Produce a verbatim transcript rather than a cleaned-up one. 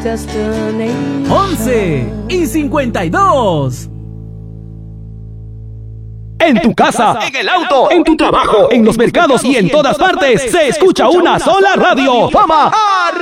once y cincuenta y dos. En tu casa, en el auto, en tu trabajo, en los mercados y en todas partes se escucha una sola radio. ¡Fama!